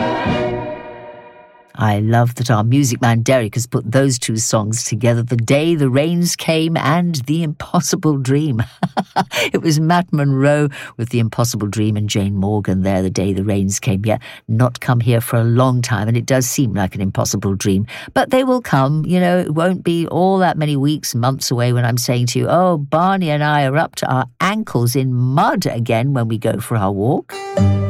I love that our music man Derek has put those two songs together, The Day the Rains Came and The Impossible Dream. It was Matt Monro with The Impossible Dream and Jane Morgan there, The Day the Rains Came. Yeah, not come here for a long time, and it does seem like an impossible dream. But they will come, you know, it won't be all that many weeks, months away when I'm saying to you, oh, Barney and I are up to our ankles in mud again when we go for our walk.